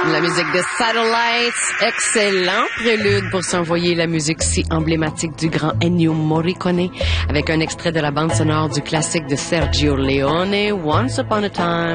La musique de Satellites, excellent prélude pour s'envoyer la musique si emblématique du grand Ennio Morricone avec un extrait de la bande sonore du classique de Sergio Leone, Once Upon a Time